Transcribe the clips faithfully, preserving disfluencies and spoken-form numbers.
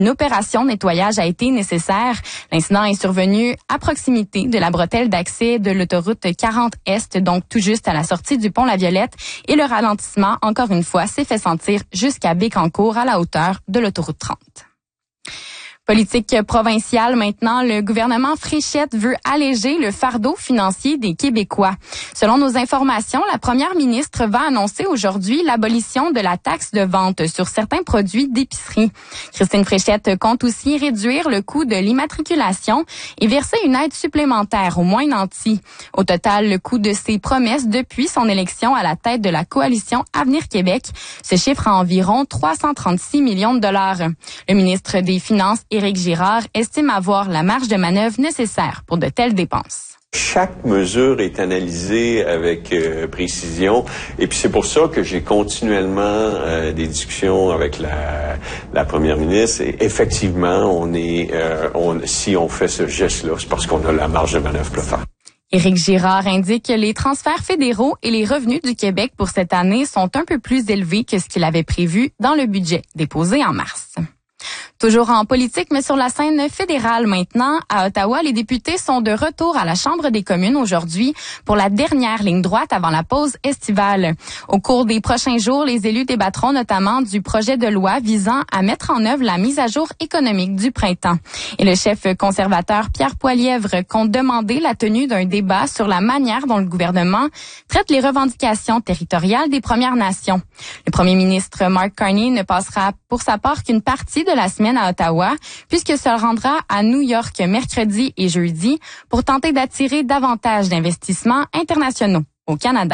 Une opération de nettoyage a été nécessaire. L'incident est survenu à proximité de la bretelle d'accès de l'autoroute quarante Est, donc tout juste à la sortie du pont La Violette. Et le ralentissement, encore une fois, s'est fait sentir jusqu'à Bécancour à la hauteur de l'autoroute trente. Politique provinciale maintenant, le gouvernement Fréchette veut alléger le fardeau financier des Québécois. Selon nos informations, la première ministre va annoncer aujourd'hui l'abolition de la taxe de vente sur certains produits d'épicerie. Christine Fréchette compte aussi réduire le coût de l'immatriculation et verser une aide supplémentaire aux moins nantis. Au total, le coût de ses promesses depuis son élection à la tête de la coalition Avenir Québec se chiffre à environ trois cent trente-six millions de dollars. Le ministre des Finances, Éric Girard, estime avoir la marge de manœuvre nécessaire pour de telles dépenses. Chaque mesure est analysée avec euh, précision et puis c'est pour ça que j'ai continuellement euh, des discussions avec la, la première ministre et effectivement, on est, euh, on, si on fait ce geste-là, c'est parce qu'on a la marge de manœuvre pour le faire. Éric Girard indique que les transferts fédéraux et les revenus du Québec pour cette année sont un peu plus élevés que ce qu'il avait prévu dans le budget déposé en mars. Toujours en politique, mais sur la scène fédérale maintenant, à Ottawa, les députés sont de retour à la Chambre des communes aujourd'hui pour la dernière ligne droite avant la pause estivale. Au cours des prochains jours, les élus débattront notamment du projet de loi visant à mettre en œuvre la mise à jour économique du printemps. Et le chef conservateur Pierre Poilievre compte demander la tenue d'un débat sur la manière dont le gouvernement traite les revendications territoriales des Premières Nations. Le premier ministre Mark Carney ne passera pour sa part qu'une partie de la semaine à Ottawa, puisque se rendra à New York mercredi et jeudi pour tenter d'attirer davantage d'investissements internationaux au Canada.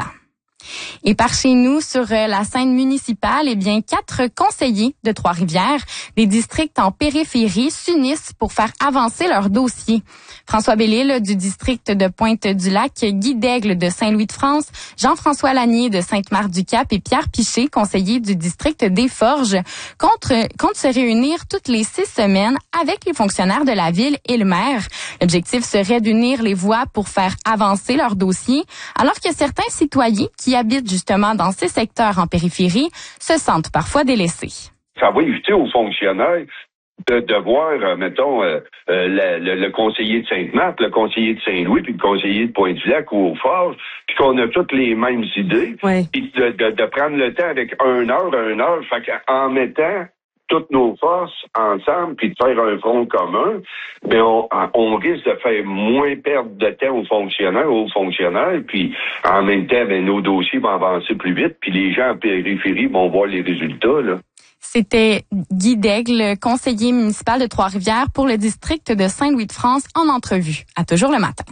Et par chez nous, sur la scène municipale, eh bien, quatre conseillers de Trois-Rivières, des districts en périphérie, s'unissent pour faire avancer leur dossier. François Bellil du district de Pointe-du-Lac, Guy Daigle de Saint-Louis-de-France, Jean-François Lanier de Sainte-Marthe-du-Cap et Pierre Piché, conseiller du district des Forges, comptent, comptent se réunir toutes les six semaines avec les fonctionnaires de la ville et le maire. L'objectif serait d'unir les voix pour faire avancer leur dossier, alors que certains citoyens qui habitent justement dans ces secteurs en périphérie se sentent parfois délaissés. Ça va éviter aux fonctionnaires de, de voir, euh, mettons, euh, euh, le, le, le conseiller de Sainte-Marthe, le conseiller de Saint-Louis, puis le conseiller de Pointe-du-Lac ou aux Forges, puis qu'on a toutes les mêmes idées, oui. Puis de, de, de prendre le temps avec un heure, un heure, fait qu'en mettant toutes nos forces ensemble, puis de faire un front commun, mais on, on risque de faire moins perdre de temps aux fonctionnaires, aux fonctionnaires, puis en même temps, ben, nos dossiers vont avancer plus vite, puis les gens en périphérie vont voir les résultats, là. C'était Guy Daigle, conseiller municipal de Trois-Rivières pour le district de Saint-Louis-de-France en entrevue à Toujours le matin.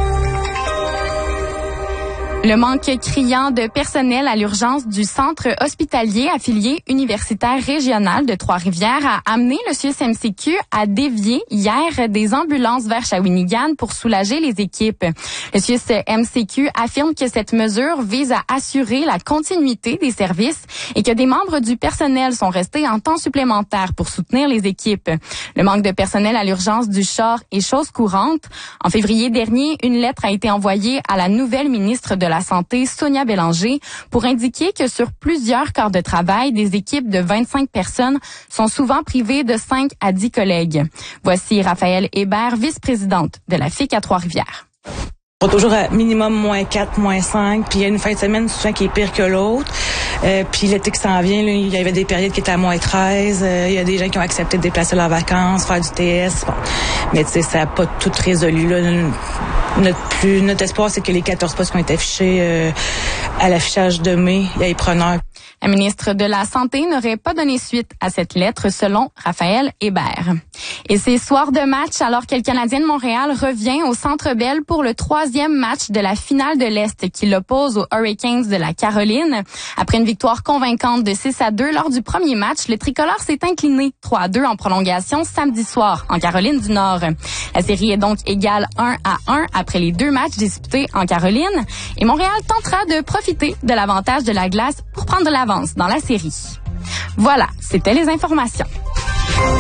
Le manque criant de personnel à l'urgence du centre hospitalier affilié universitaire régional de Trois-Rivières a amené le C I U S M C Q à dévier hier des ambulances vers Shawinigan pour soulager les équipes. Le C I U S M C Q affirme que cette mesure vise à assurer la continuité des services et que des membres du personnel sont restés en temps supplémentaire pour soutenir les équipes. Le manque de personnel à l'urgence du Char est chose courante. En février dernier, une lettre a été envoyée à la nouvelle ministre de la Santé, Sonia Bélanger, pour indiquer que sur plusieurs corps de travail, des équipes de vingt-cinq personnes sont souvent privées de cinq à dix collègues. Voici Raphaël Hébert, vice-présidente de la F I C à Trois-Rivières. On est toujours à minimum moins quatre, moins cinq, puis il y a une fin de semaine souvent qui est pire que l'autre. Euh, puis l'été qui s'en vient, là, il y avait des périodes qui étaient à moins treize. Euh, il y a des gens qui ont accepté de déplacer leurs vacances, faire du T S. Bon. Mais tu sais, ça n'a pas tout résolu. Là. Notre, plus, notre espoir, c'est que les quatorze postes qui ont été affichés euh, à l'affichage de mai, il y a les preneurs. La ministre de la Santé n'aurait pas donné suite à cette lettre, selon Raphaël Hébert. Et c'est soir de match, alors que le Canadien de Montréal revient au Centre Bell pour le troisième match de la finale de l'Est qui l'oppose aux Hurricanes de la Caroline. Après une victoire convaincante de six à deux lors du premier match, le tricolore s'est incliné trois à deux en prolongation samedi soir en Caroline du Nord. La série est donc égale un à un après les deux matchs disputés en Caroline. Et Montréal tentera de profiter de l'avantage de la glace pour prendre l'avance dans la série. Voilà, c'était les informations.